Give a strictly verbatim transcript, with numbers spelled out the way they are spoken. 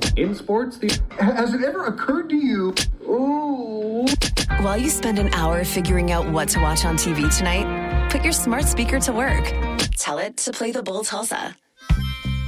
In sports, the... Has it ever occurred to you... Ooh... While you spend an hour figuring out what to watch on T V tonight, put your smart speaker to work. Tell it to play the Bull Tulsa.